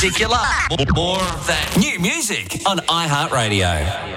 particular. More of that new music on iHeartRadio.